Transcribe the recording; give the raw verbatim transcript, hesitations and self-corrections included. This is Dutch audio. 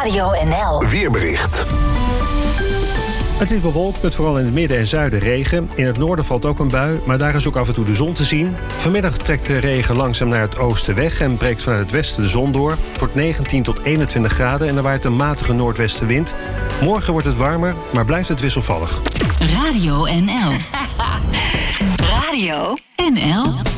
Radio N L. Weerbericht. Het is bewolkt met vooral in het midden en zuiden regen. In het noorden valt ook een bui, maar daar is ook af en toe de zon te zien. Vanmiddag trekt de regen langzaam naar het oosten weg en breekt vanuit het westen de zon door. Het wordt negentien tot eenentwintig graden en er waait een matige noordwestenwind. Morgen wordt het warmer, maar blijft het wisselvallig. Radio N L. Radio N L.